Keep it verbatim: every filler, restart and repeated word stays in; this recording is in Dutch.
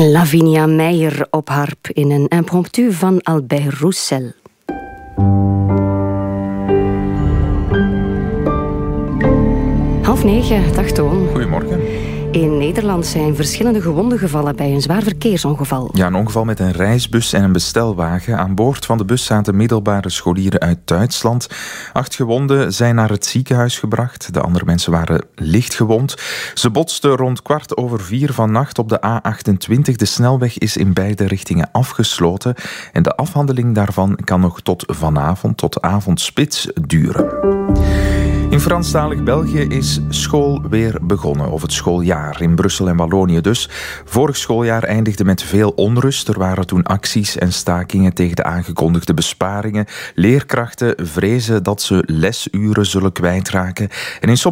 Lavinia Meijer op harp in een impromptu van Albert Roussel. Half negen, dag Toon. Goedemorgen. In Nederland zijn verschillende gewonden gevallen bij een zwaar verkeersongeval. Ja, een ongeval met een reisbus en een bestelwagen. Aan boord van de bus zaten middelbare scholieren uit Duitsland. Acht gewonden zijn naar het ziekenhuis gebracht. De andere mensen waren licht gewond. Ze botsten rond kwart over vier vannacht op de A achtentwintig. De snelweg is in beide richtingen afgesloten. En de afhandeling daarvan kan nog tot vanavond, tot avondspits duren. In Franstalig België is school weer begonnen, of het schooljaar, in Brussel en Wallonië dus. Vorig schooljaar eindigde met veel onrust. Er waren toen acties en stakingen tegen de aangekondigde besparingen. Leerkrachten vrezen dat ze lesuren zullen kwijtraken. En in sommige